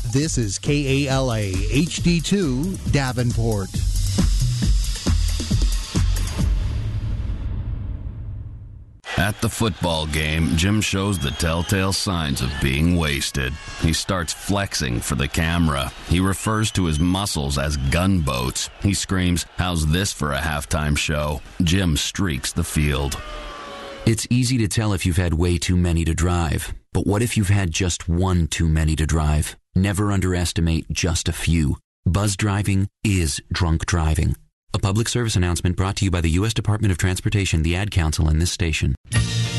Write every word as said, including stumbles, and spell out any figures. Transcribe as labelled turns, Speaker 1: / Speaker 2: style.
Speaker 1: This is K A L A H D two Davenport.
Speaker 2: At the football game, Jim shows the telltale signs of being wasted. He starts flexing for the camera. He refers to his muscles as gunboats. He screams, "How's this for a halftime show?" Jim streaks the field.
Speaker 3: It's easy to tell if you've had way too many to drive. But what if you've had just one too many to drive? Never underestimate just a few. Buzz driving is drunk driving. A public service announcement brought to you by the U S Department of Transportation, the Ad Council, and this station.